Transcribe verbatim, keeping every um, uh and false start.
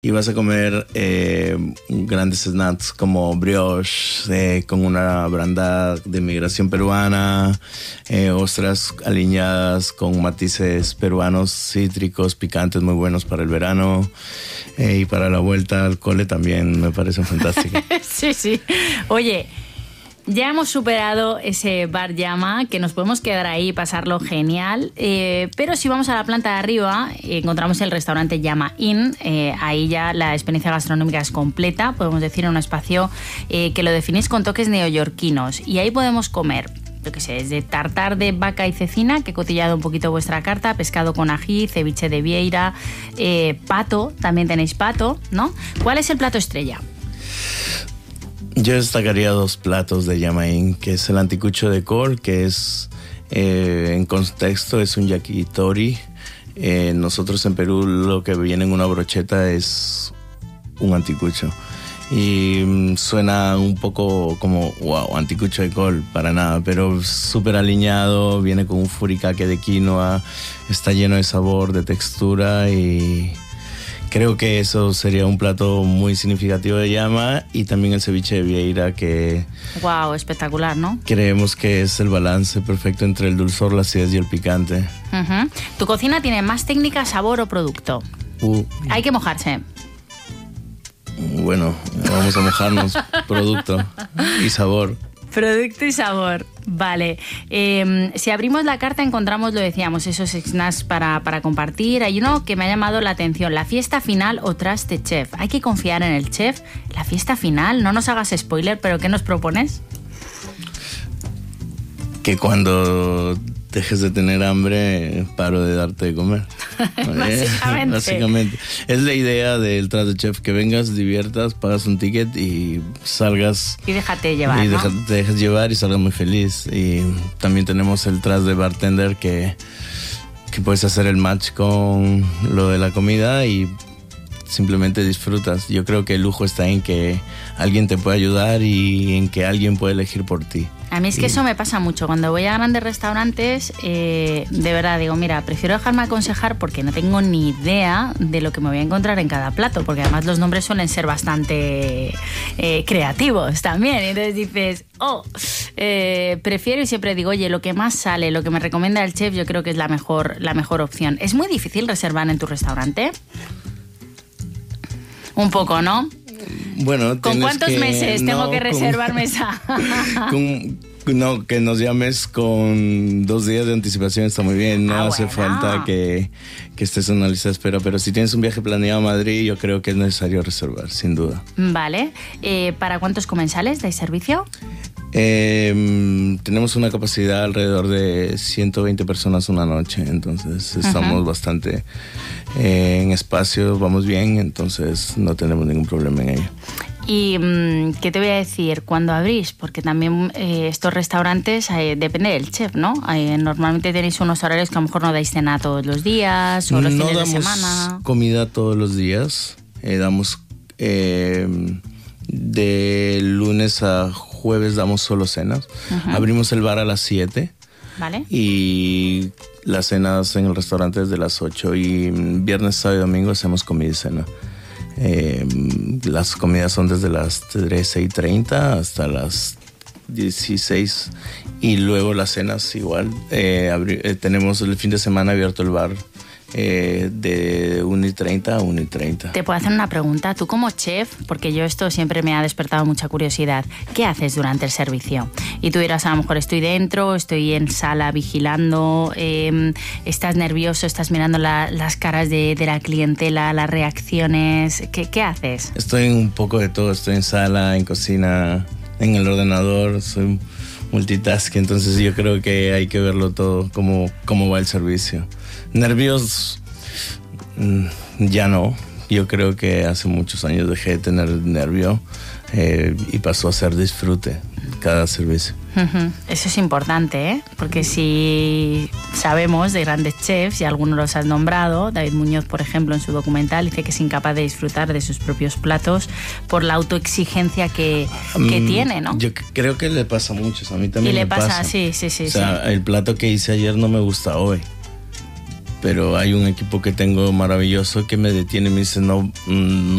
Y vas a comer eh, grandes snacks como brioche, eh, con una branda de migración peruana, eh, ostras aliñadas con matices peruanos, cítricos, picantes, muy buenos para el verano. Eh, y para la vuelta al cole también me parecen fantásticos. Sí, sí. Oye, ya hemos superado ese bar llama, que nos podemos quedar ahí y pasarlo genial, eh, pero si vamos a la planta de arriba eh, encontramos el restaurante Llama Inn. Eh, ahí ya la experiencia gastronómica es completa, podemos decir, en un espacio eh, que lo definís con toques neoyorquinos, y ahí podemos comer, yo qué sé, desde tartar de vaca y cecina, que he cotillado un poquito vuestra carta, pescado con ají, ceviche de vieira, eh, pato, también tenéis pato, ¿no? ¿Cuál es el plato estrella? Yo destacaría dos platos de Llama Inn, que es el anticucho de col, que es, eh, en contexto, es un yakitori. Eh, nosotros en Perú lo que viene en una brocheta es un anticucho. Y mm, suena un poco como, wow, anticucho de col, para nada, pero súper aliñado, viene con un furikake de quinoa, está lleno de sabor, de textura, y creo que eso sería un plato muy significativo de Llama. Y también el ceviche de vieira, que wow, espectacular, ¿no? Creemos que es el balance perfecto entre el dulzor, la acidez y el picante. Uh-huh. ¿Tu cocina tiene más técnica, sabor o producto? Uh, Hay que mojarse. Bueno, vamos a mojarnos. Producto y sabor. Producto y sabor, vale. Eh, si abrimos la carta encontramos, lo decíamos, esos snacks para, para compartir. Hay uno que me ha llamado la atención, la fiesta final o traste chef. Hay que confiar en el chef. La fiesta final, no nos hagas spoiler, pero ¿qué nos propones? Que cuando dejes de tener hambre, paro de darte de comer. Básicamente. Básicamente. Es la idea del Traste Chef, que vengas, diviertas, pagas un ticket y salgas. Y déjate llevar, Y ¿no? deja, te dejes llevar y salgas muy feliz. Y también tenemos el Traste de Bartender, que, que puedes hacer el match con lo de la comida y simplemente disfrutas. Yo creo que el lujo está en que alguien te puede ayudar y en que alguien puede elegir por ti. A mí es que eso me pasa mucho. Cuando voy a grandes restaurantes, eh, de verdad digo, mira, prefiero dejarme aconsejar porque no tengo ni idea de lo que me voy a encontrar en cada plato, porque además los nombres suelen ser bastante eh, creativos también. Y entonces dices, oh, eh, prefiero, y siempre digo, oye, lo que más sale, lo que me recomienda el chef, yo creo que es la mejor, la mejor opción. ¿Es muy difícil reservar en tu restaurante? Un poco, ¿no? Bueno, ¿con cuántos que, meses tengo no, que reservar con, mesa? con, no, que nos llames con dos días de anticipación está muy bien. No ah, hace bueno. falta que, que estés en una lista de espera. Pero si tienes un viaje planeado a Madrid, yo creo que es necesario reservar, sin duda. Vale. Eh, ¿Para cuántos comensales dais servicio? Eh, tenemos una capacidad alrededor de ciento veinte personas una noche. Entonces estamos uh-huh. bastante eh, en espacio, vamos bien. Entonces no tenemos ningún problema en ello. Y ¿qué te voy a decir? ¿Cuándo abrís? Porque también eh, estos restaurantes, eh, depende del chef, ¿no? Eh, normalmente tenéis unos horarios que a lo mejor no dais cena todos los días o los no fines de damos semana. Comida todos los días. Eh, damos eh, de lunes a jueves damos solo cenas. Uh-huh. Abrimos el bar a las siete. Vale. Y las cenas en el restaurante desde las ocho. Y viernes, sábado y domingo hacemos comida y cena. Eh, las comidas son desde las trece y treinta hasta las dieciséis, y luego las cenas igual. Eh, abri- eh, tenemos el fin de semana abierto el bar eh, de una y treinta a una y treinta. Te puedo hacer una pregunta. Tú como chef, porque yo esto siempre me ha despertado mucha curiosidad, ¿qué haces durante el servicio? Y tú dirás, a lo mejor estoy dentro, estoy en sala vigilando, eh, estás nervioso, estás mirando la, las caras de, de la clientela, las reacciones. ¿Qué, qué haces? Estoy en un poco de todo. Estoy en sala, en cocina, en el ordenador. Soy multitask, entonces yo creo que hay que verlo todo, cómo, cómo va el servicio. Nervios, ya no. Yo creo que hace muchos años dejé de tener nervio eh, y pasó a ser disfrute cada servicio. Uh-huh. Eso es importante, ¿eh? Porque si sabemos de grandes chefs, y algunos los has nombrado, David Muñoz, por ejemplo, en su documental, dice que es incapaz de disfrutar de sus propios platos por la autoexigencia que, que um, tiene, ¿no? Yo creo que le pasa a muchos, a mí también y le me pasa. pasa. Sí, sí, sí. O sea, sí. el plato que hice ayer no me gusta hoy. pero hay un equipo que tengo maravilloso que me detiene y me dice no,